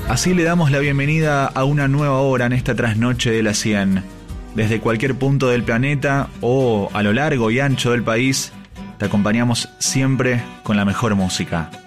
Así le damos la bienvenida a una nueva hora en esta trasnoche de la 100. Desde cualquier punto del planeta o a lo largo y ancho del país, te acompañamos siempre con la mejor música.